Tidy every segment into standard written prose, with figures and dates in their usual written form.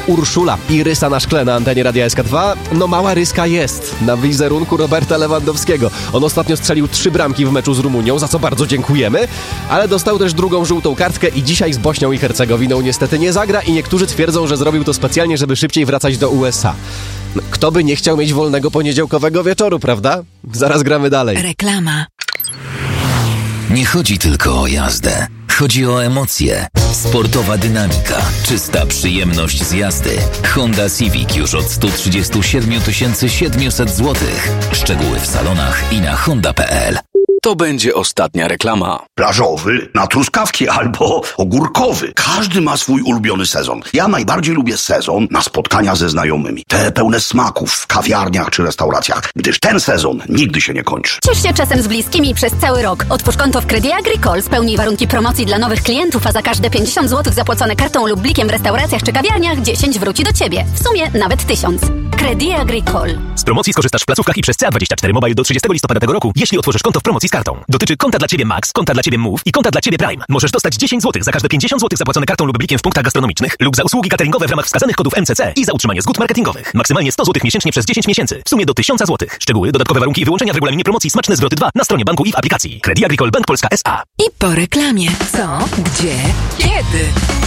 Urszula i rysa na szkle na antenie Radia SK2. No mała ryska jest na wizerunku Roberta Lewandowskiego. On ostatnio strzelił 3 bramki w meczu z Rumunią, za co bardzo dziękujemy, ale dostał też drugą żółtą kartkę i dzisiaj z Bośnią i Hercegowiną niestety nie zagra i niektórzy twierdzą, że zrobił to specjalnie, żeby szybciej wracać do USA. No, kto by nie chciał mieć wolnego poniedziałkowego wieczoru, prawda? Zaraz gramy dalej. Reklama. Nie chodzi tylko o jazdę. Chodzi o emocje. Sportowa dynamika, czysta przyjemność z jazdy. Honda Civic już od 137 700 zł. Szczegóły w salonach i na honda.pl. To będzie ostatnia reklama. Plażowy na truskawki albo ogórkowy. Każdy ma swój ulubiony sezon. Ja najbardziej lubię sezon na spotkania ze znajomymi. Te pełne smaków w kawiarniach czy restauracjach, gdyż ten sezon nigdy się nie kończy. Ciesz się czasem z bliskimi przez cały rok. Otwórz konto w Credit Agricole, spełnij warunki promocji dla nowych klientów, a za każde 50 zł zapłacone kartą lub blikiem w restauracjach czy kawiarniach 10 wróci do Ciebie. W sumie nawet 1000. Credit Agricole. Z promocji skorzystasz w placówkach i przez CA24 Mobile do 30 listopada tego roku, jeśli otworzysz konto w promocji z kartą. Dotyczy konta dla Ciebie Max, konta dla Ciebie Move i konta dla Ciebie Prime. Możesz dostać 10 zł za każde 50 zł zapłacone kartą lub blikiem w punktach gastronomicznych lub za usługi cateringowe w ramach wskazanych kodów MCC i za utrzymanie zgód marketingowych. Maksymalnie 100 zł miesięcznie przez 10 miesięcy. W sumie do 1000 zł. Szczegóły, dodatkowe warunki i wyłączenia w regulaminie promocji Smaczne Zwroty 2 na stronie banku i w aplikacji. Credit Agricole Bank Polska S.A. I po reklamie. Co? Gdzie? Kiedy?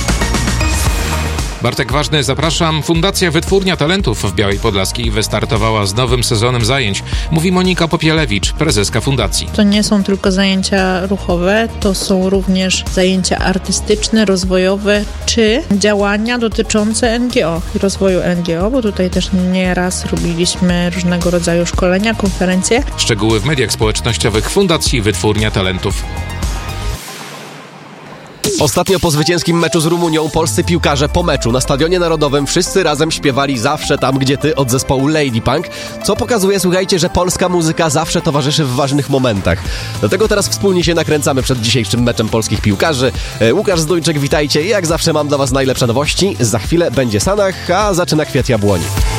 Bartek Ważny, zapraszam. Fundacja Wytwórnia Talentów w Białej Podlaskiej wystartowała z nowym sezonem zajęć. Mówi Monika Popielewicz, prezeska fundacji. To nie są tylko zajęcia ruchowe, to są również zajęcia artystyczne, rozwojowe, czy działania dotyczące NGO i rozwoju NGO, bo tutaj też nieraz robiliśmy różnego rodzaju szkolenia, konferencje. Szczegóły w mediach społecznościowych Fundacji Wytwórnia Talentów. Ostatnio po zwycięskim meczu z Rumunią polscy piłkarze po meczu na Stadionie Narodowym wszyscy razem śpiewali Zawsze tam, gdzie ty od zespołu Lady Punk, co pokazuje, słuchajcie, że polska muzyka zawsze towarzyszy w ważnych momentach. Dlatego teraz wspólnie się nakręcamy przed dzisiejszym meczem polskich piłkarzy. Łukasz Zdójczyk, witajcie. Jak zawsze mam dla was najlepsze nowości. Za chwilę będzie Sanach, a zaczyna Kwiat Jabłoni.